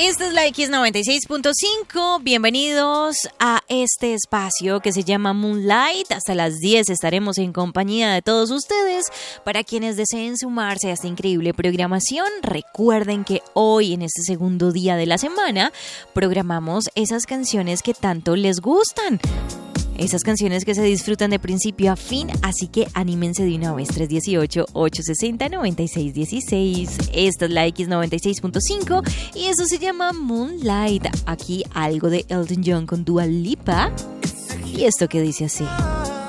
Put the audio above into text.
Esta es la X96.5. Bienvenidos a este espacio que se llama Moonlight. Hasta las 10 estaremos en compañía de todos ustedes. Para quienes deseen sumarse a esta increíble programación, recuerden que hoy, en este segundo día de la semana, programamos esas canciones que tanto les gustan. Esas canciones que se disfrutan de principio a fin, así que anímense de una vez. 318-860-9616. Esta es la X96.5 y eso se llama Moonlight. Aquí algo de Elton John con Dua Lipa. Y esto que dice así.